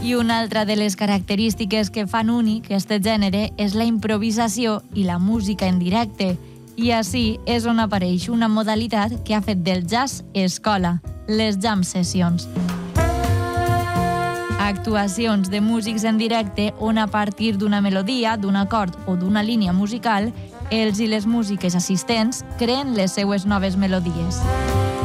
I una altra de les característiques que fan únic aquest gènere és la improvisació i la música en directe. I així és on apareix una modalitat que ha fet del jazz escola, les jam sessions. Actuacions de músics en directe on a partir d'una melodia, d'un acord o d'una línia musical, ells i les músiques assistents creen les seues noves melodies.